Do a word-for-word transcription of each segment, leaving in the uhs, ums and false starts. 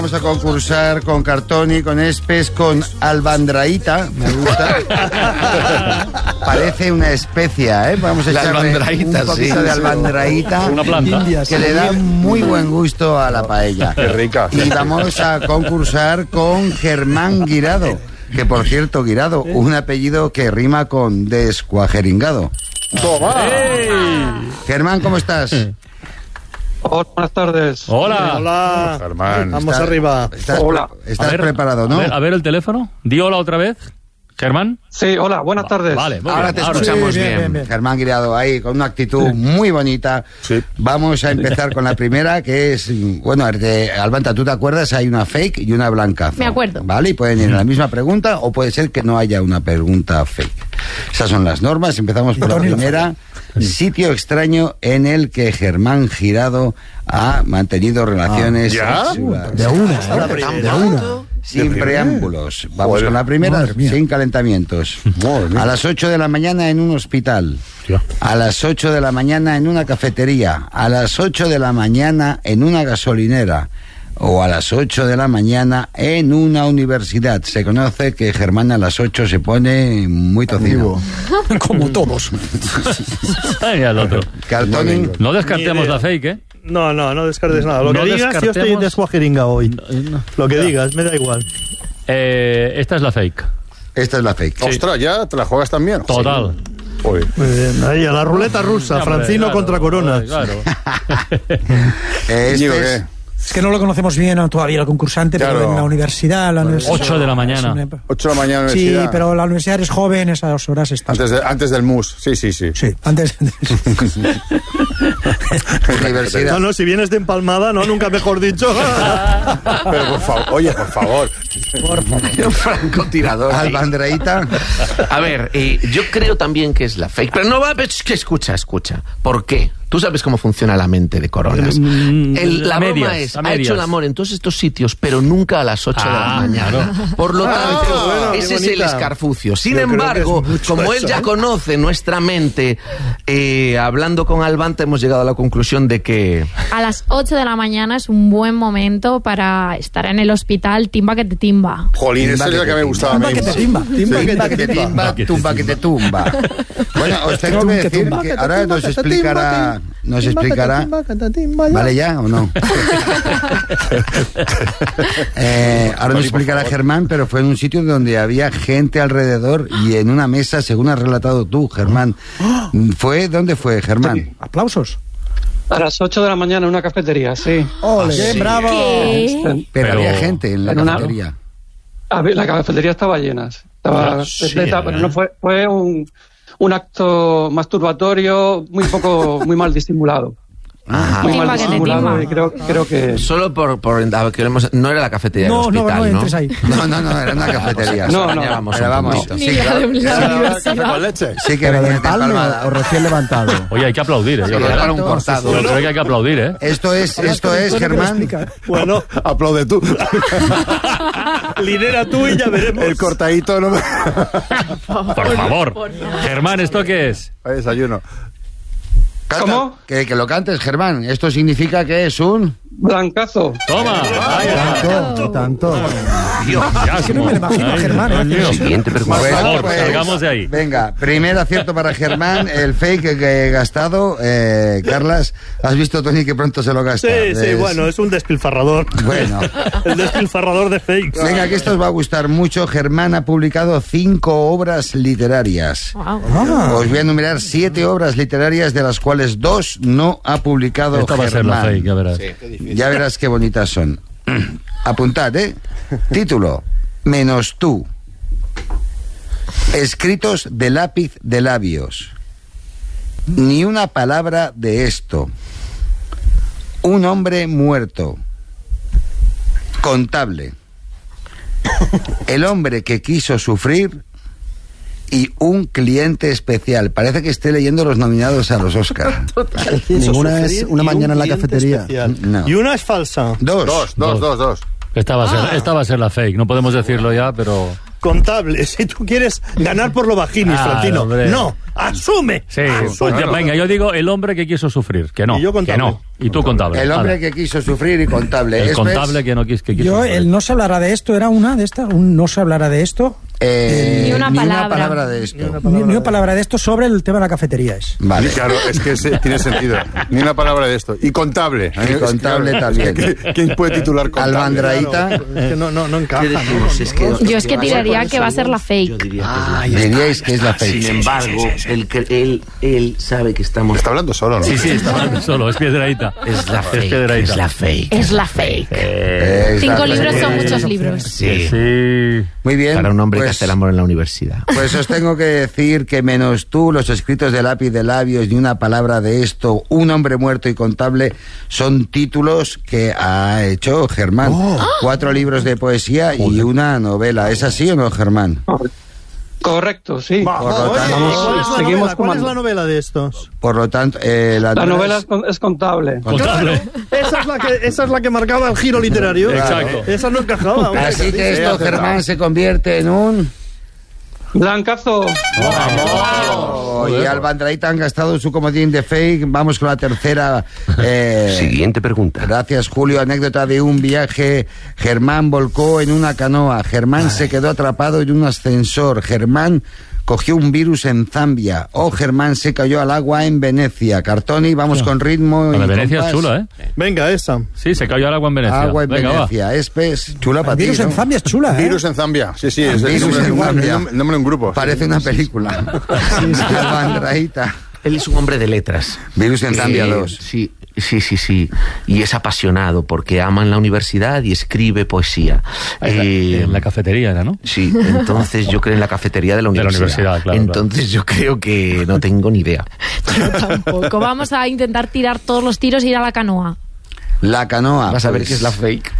Vamos a concursar con Cartoni, con Espes, con albandraíta. Me gusta. Parece una especia, ¿eh? Vamos a echarle un poquito sí, de albandraíta. Una planta. Que le da muy buen gusto a la paella. Qué rica. Y vamos a concursar con Germán Guirado. Que, por cierto, Guirado, un apellido que rima con descuajeringado. ¡Toma! ¡Hey! Germán, ¿cómo estás? Hola, buenas tardes. Hola. Hola, Germán. Vamos ¿Estás, arriba. Estás, Hola. ¿Estás A ver, preparado, no? A ver, a ver el teléfono. Di hola otra vez, Germán. Sí, hola, buenas tardes. Vale, muy Ahora bien. te escuchamos sí, bien, bien, bien, bien. Germán Guirado, ahí con una actitud muy bonita. Sí. Vamos a empezar con la primera, que es, bueno, de, Albanta, ¿tú te acuerdas? Hay una fake y una blanca. Me acuerdo. Vale, y pueden ir en la misma pregunta o puede ser que no haya una pregunta fake. Esas son las normas. Empezamos por la primera. Sitio extraño en el que Germán Guirado ha mantenido relaciones ¿ya? sexuales. De una, ¿eh? De una. Sin preámbulos. Vamos Joder. con la primera, Madre mía. sin calentamientos. A las ocho de la mañana en un hospital. Ya. A las ocho de la mañana en una cafetería. A las ocho de la mañana en una gasolinera. O a las ocho de la mañana en una universidad. Se conoce que Germán a las ocho se pone muy tocido. Como todos. Ay, al otro. Cartoni. No descartemos Ni idea. la fake, ¿eh? No, no, no descartes nada. Lo No que digas, yo estoy descartemos- desguajeringa hoy. Lo que digas, me da igual. Eh, esta es la fake. Esta es la fake. Ostras, ¿ya te la juegas también? Total. Uy. Muy bien. Ahí, a la ruleta rusa, Hombre, Francino claro, contra Corona. Claro. Eh, Íñigo, este es- ¿qué? Es que no lo conocemos bien ¿no? todavía el concursante, Claro. pero en la universidad... La universidad Ocho de la mañana. es una- Ocho de la mañana en la Sí, universidad. pero la universidad es joven, esas horas están... Antes, de- antes del mus. Sí, sí, sí. Sí, antes... Universidad. No, no, si vienes de empalmada, no, nunca mejor dicho. Pero por favor, oye, por favor. Un francotirador. Albandraíta. A ver, eh, yo creo también que es la fake. Pero no va, pero es que escucha, escucha. ¿Por qué? Tú sabes cómo funciona la mente de Coronas. El, la a broma medias, es, a ha medias. hecho el amor en todos estos sitios, pero nunca a las ocho de la Ah, mañana. Por lo tanto, qué bueno, qué ese es el bonita. escarfucio. Sin Yo creo que embargo, es mucho como él eso, ya ¿eh? conoce nuestra mente, eh, hablando con Albanta hemos llegado a la conclusión de que... A las ocho de la mañana es un buen momento para estar en el hospital, timba que te timba. Jolín, esa es la que me gustaba a mí. que te timba. Timba que Timba te que te timba. timba, tumba que te tumba. Bueno, os tengo que Que decir tumba. que ahora nos explicará, nos explicará, ¿vale ya o no? Eh, ahora nos explicará Germán, pero fue en un sitio donde había gente alrededor y en una mesa, según has relatado tú, Germán. ¿Fue? ¿Dónde fue, Germán? Aplausos. A las ocho de la mañana en una cafetería, sí. ¡Ole! Sí. ¡Bravo! ¿Qué? Pero, Pero- había gente en la en una- cafetería. A ver, la cafetería estaba llena. Estaba Ah, sí, repleta, ¿eh? pero no fue, fue un, un acto masturbatorio muy poco, muy mal disimulado. Ajá. Muy Timba mal que te disimulado timba. y creo, creo que... Solo por... por a ver, que hemos- no era la cafetería No, del no, hospital, no, ¿no? entres ahí. No, no, no, era una cafetería. No, no. Ya vamos Pero un vamos, poquito. sí, Ni la claro. de la ¿Café universidad. con leche? Sí que venía de palmada. recién levantado. Oye, hay que aplaudir, ¿eh? Yo Sí, creo, para un cortado. yo creo que hay que aplaudir, ¿eh? Esto es, esto es, Germán. Bueno, Aplaude tú. lidera tú y ya veremos. El cortadito no me... Por favor. Germán, ¿esto qué es? Hay desayuno. Canta, ¿Cómo? Que, que lo cantes, Germán. Esto significa que es un... Blancazo. Toma. Tanto, tanto. Ya, que no me lo imagino a Germán, ¿eh? Siguiente pregunta. Por Bueno, favor, pues, salgamos de ahí. Venga, primer acierto para Germán, el fake que he gastado. Eh, Carlas, ¿has visto, Tony, que pronto se lo gasta? Sí, sí, Es- bueno, es un despilfarrador. Bueno. El despilfarrador de fakes. Venga, que esto os va a gustar mucho. Germán ha publicado cinco obras literarias. Wow. Os voy a enumerar siete obras literarias, de las cuales dos no ha publicado Esta va a ser Germán. la fake, ya verás. Ya verás qué bonitas son. Apuntad, ¿eh? Título: Menos tú. Escritos de lápiz de labios. Ni una palabra de esto. Un hombre muerto. Contable. El hombre que quiso sufrir. Y un cliente especial. Parece que esté leyendo los nominados a los Oscar. Ninguna es una mañana en la cafetería. No. Y una es falsa. Dos. Dos, dos, dos, dos. Esta va, a ser, esta va a ser la fake. No podemos decirlo ya, pero... contable. Si tú quieres ganar por lo bajinis, Ah, Florentino. hombre. No, asume. Sí, pues ya, venga, yo digo el hombre que quiso sufrir, que no, Y yo que contable. no. Y tú contable. El hombre Vale. que quiso sufrir y contable. El ¿Es contable ves? que no, quis, que quiso Yo, sufrir. el no se hablará de esto, era una de estas, un no se hablará de esto. Eh, Ni una Ni una palabra. palabra de esto. Ni, ni una palabra de esto sobre el tema de la cafetería es. Vale. Claro, es que se- tiene sentido. Ni una palabra de esto. Y contable. Y contable también. ¿Quién puede titular contable? Albandraíta. Es que no, no, no encaja. ¿Qué decimos? ¿no? Es que, Yo es que tiraría que va a ser la fake. Yo diría que es la Ah, fake. diríais que es la fake. Sin embargo, él, cre- él, él sabe que estamos... Está hablando solo, ¿no? Sí, sí, está hablando solo, es Piedraíta. Es la Es fake, Piedraíta. es la fake. Es la fake. Es Cinco la libros fake. son muchos libros. Sí. Sí. Muy bien. Para un hombre que pues, hace el amor en la universidad. Pues os tengo que decir que menos tú, los escritos de lápiz de labios, ni una palabra de esto, un hombre muerto y contable, son títulos que ha hecho Germán. Cuatro libros de poesía y una novela. ¿Es así o no, Germán? Correcto, sí. Por lo Oye, tanto, ¿cuál es la seguimos novela? ¿Cuál es comando. la novela de estos? por lo tanto eh, la, La novela es- es, con- es contable. Contable. Esa es la que, esa es la que marcaba el giro literario. Exacto. Esa no encajaba. hombre. Así que Sí, esto, acertado. Germán, se convierte en un... Blancazo. Oh, y Albandraíta han gastado su comodín de fake. Vamos con la tercera. eh, Siguiente pregunta. Gracias, Julio. Anécdota de un viaje. Germán volcó en una canoa. Germán se quedó atrapado en un ascensor. Germán cogió un virus en Zambia. O Germán se cayó al agua en Venecia. Cartoni, vamos con ritmo. La de y Venecia es compás. chula, ¿eh? Venga, esa. Sí, se cayó al agua en Venecia. Agua en Venga, va. Venecia. Espes, chula para ti, Virus ¿no? en Zambia es chula, ¿eh? Virus en Zambia. Sí, sí, es el Virus nombre, en el Zambia. nombre- el nombre de un grupo. Parece una película. Albandraíta. Él es un hombre de letras. Virus en Zambia Eh, dos. Sí, sí, sí, sí. Y es apasionado porque ama en la universidad y escribe poesía. Eh, En la cafetería era, ¿no? Sí, entonces yo creo en la cafetería de la De la universidad. universidad, claro, Entonces yo creo que no tengo ni idea. Yo tampoco. Vamos a intentar tirar todos los tiros y ir a la canoa. La canoa. Vas a ver pues. que es la fake.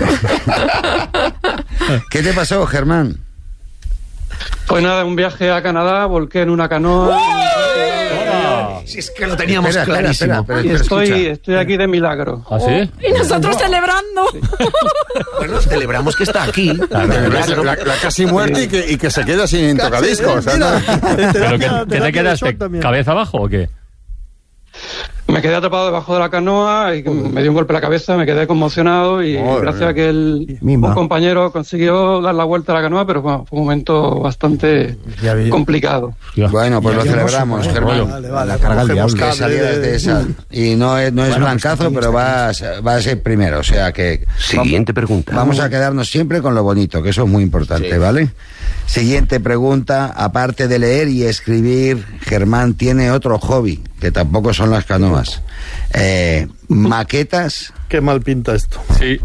¿Qué te pasó, Germán? Pues nada, un viaje a Canadá, volqué en una canoa. Si es que lo teníamos Espera, espera, clarísimo. espera, pero- Y pero estoy, escucha. estoy aquí de milagro. ¿Ah, sí? Y nosotros celebrando. Bueno, celebramos que está aquí. De verdad Es que no- la, la casi muerte y que, y que se queda sin tocadiscos. o sea, no- ¿Pero que, que te quedaste cabeza abajo o qué? Me quedé atrapado debajo de la canoa y me dio un golpe en la cabeza, me quedé conmocionado y Madre gracias mía. a que el Mima. un compañero consiguió dar la vuelta a la canoa, pero bueno, fue un momento bastante Ya vi. complicado. Bueno, pues lo Ya, ya celebramos, no sé, Germán. Vale, vale. carga el Cogemos diablo. Que cable salieras de esa. Y no es, no es blancazo, pero va a, ser- va a ser primero. O sea que. Siguiente pregunta. Vamos a quedarnos siempre con lo bonito, que eso es muy importante, ¿vale? Siguiente pregunta. Aparte de leer y escribir, Germán tiene otro hobby, que tampoco son las canoas. Eh, maquetas, Qué mal pinta esto. Sí.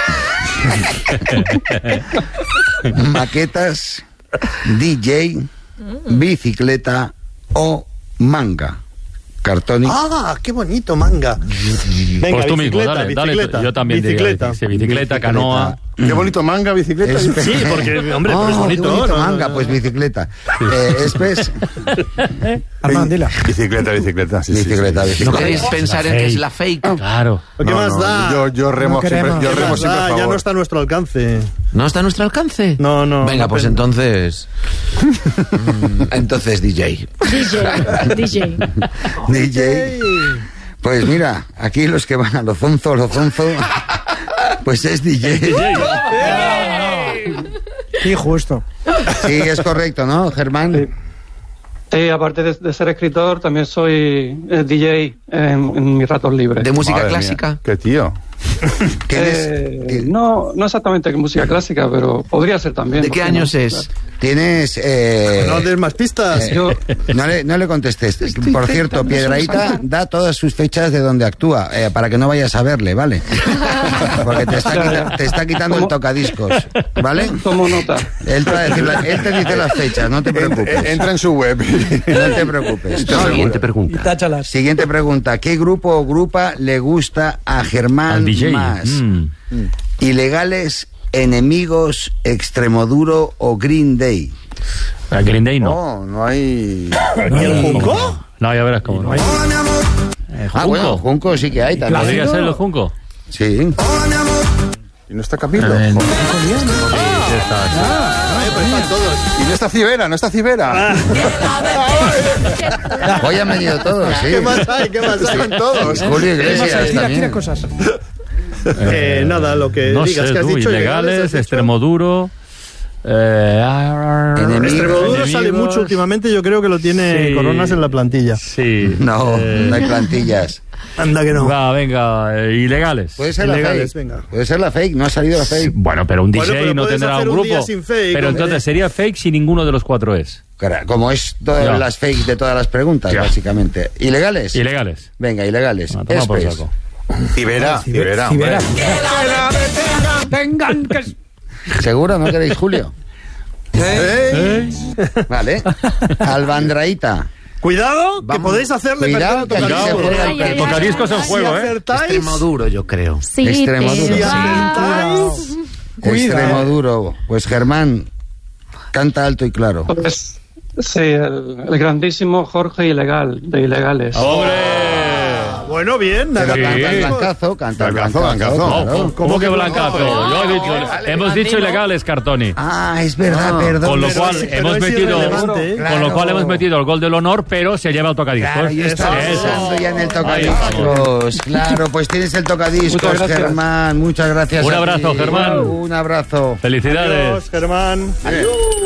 maquetas, D J, bicicleta o manga. Cartoni. ¡Ah, qué bonito, manga! Venga, Pues tú mismo, bicicleta, dale, dale. bicicleta, Yo también diría bicicleta. sí, bicicleta, canoa. Qué bonito manga, bicicleta. Es- Sí, porque, hombre, Oh, pero es qué bonito. bonito ¿no? manga, pues bicicleta. Eh, Espes, Armand, dila. Bicicleta, bicicleta. Sí, sí, bicicleta, sí. ¿No bicicleta. queréis pensar en que es la fake? Claro. ¿Qué No, más no, da? Yo, yo remo No siempre, queremos. yo ¿Qué remo más siempre a da? favor. Ya no está a nuestro alcance. ¿No está a nuestro alcance? No, no. Venga, no pues pen- entonces... Mm, entonces D J. D J. D J. D J. Pues mira, aquí los que van a lo zonzo, lo zonzo, pues es D J. Sí, justo. Sí, es correcto, ¿no, Germán? Sí, aparte de, de ser escritor, también soy eh, D J en, en mis ratos libres. ¿De música Madre mía, clásica? Qué tío. ¿Tienes, Eh, ti- no, no exactamente música clásica, pero podría ser también. ¿De ¿por qué no? años es? tienes eh, No des más pistas. eh, Yo, no, le, no le contestes. Por cierto, Piedraíta da todas sus fechas de donde actúa, eh, para que no vayas a verle, ¿vale? Porque te está, quita- te está quitando el tocadiscos, ¿vale? tomo nota. Él te, va a decir la- él te dice las fechas, no te preocupes. Entra, entra en su web. No te preocupes. Siguiente Y pregunta. táchalas. Siguiente pregunta. ¿Qué grupo o grupa le gusta a Germán Al D J. más? Mm. ¿Ilegales, Enemigos, Extremoduro o Green Day? A Green Day no. No, no hay. ¿Y el Junco? No, ya verás cómo no. Eh, Ah, bueno, Junco. Junco sí que hay también. ¿Podría ser el Junco? Sí. Y no está Camilo. Eh, Joder. sí, está, sí. Ah, pues están todos. Y no está Cibera, no está Cibera. Hoy han venido todos, sí. ¿Qué más hay? ¿Qué más hay? Están todos. Julio Iglesias Tira, tira también. cosas. Eh, nada, lo que No digas sé, que has tú, dicho. ilegales, has dicho. Extremoduro. Eh, Enemigos. Extremoduro sale enemigos. mucho últimamente, yo creo que lo tiene Sí. Coronas en la plantilla. Sí. No, eh, no hay plantillas. Anda que no. Va, venga, eh, ilegales. Puede ser la Ilegales, fake. venga. Puede ser la fake, no ha salido la fake. Bueno, pero un D J Bueno, pero no puedes tendrá hacer un un día grupo. sin fake, pero hombre. entonces sería fake si ninguno de los cuatro es. Cara, como es todas Ya. las fake de todas las preguntas, Ya. básicamente. ¿Ilegales? Ilegales. Venga, ilegales. Ah, toma por Espes. saco. Cibera, Cibera, Cibera. hombre. Vengan, que... ¿Seguro? ¿No queréis Julio? ¿Eh? Vale. Albandraíta. Cuidado, que Vamos. podéis hacerle Cuidado, perder que el aquí se tocadiscos. juega Ay, el ay, El premio. tocadiscos en Si juego, ¿eh? acertáis, Extremoduro, yo creo. Sí, Extremoduro. te- si Ah. acertáis, Extremo duro. Pues Germán, canta alto y claro. Pues, sí, el, el grandísimo Jorge Ilegal, de Ilegales. ¡Hombre! bueno, bien. Pero nada, Sí. canta el tocadiscos. blancazo, canta el Blancazo, blancazo. blancazo. claro. ¿Cómo que blancazo? no? Yo he dicho, Vale, hemos dicho Martino. ilegales, Cartoni. Ah, es verdad, perdón. Con lo pero cual es- pero hemos es metido irrelevante, ¿eh? con lo Claro. cual hemos metido el gol del honor, pero se lleva el tocadiscos. Claro, yo estaba Eso. pensando ya en el Ahí tocadiscos. Claro, pues tienes el tocadiscos, Muchas gracias. Germán. Muchas gracias. Un a abrazo, ti. Germán. Un abrazo. Felicidades. Adiós, Germán. Adiós.